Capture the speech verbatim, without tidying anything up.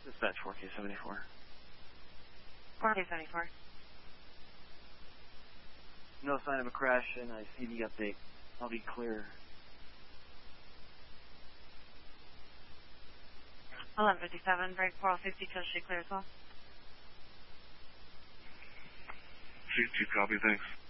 Dispatch four K seventy-four. four K seventy-four. No sign of a crash, and I see the update. I'll be clear. eleven fifty-seven, break four oh fifty, Kill Street clear as well. C two, copy, thanks.